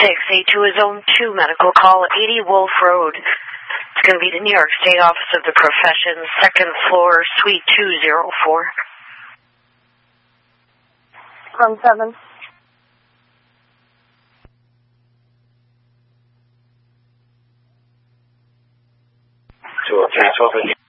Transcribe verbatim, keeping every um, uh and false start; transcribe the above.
six eight two is zone two medical call, eighty Wolf Road. It's going to be the New York State Office of the Professions, second floor, suite two oh four. From seven. two oh three, twelve